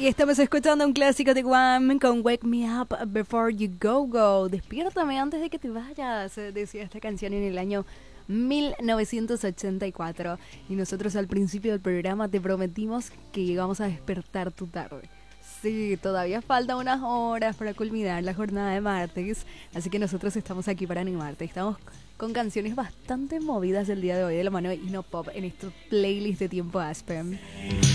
Aquí estamos escuchando un clásico de Wham con Wake Me Up Before You Go Go. Despiértame antes de que te vayas, decía esta canción en el año 1984. Y nosotros al principio del programa te prometimos que íbamos a despertar tu tarde. Sí, todavía faltan unas horas para culminar la jornada de martes, así que nosotros estamos aquí para animarte. Estamos con canciones bastante movidas el día de hoy de la mano de Ino Pop en estos playlists de Tiempo Aspen.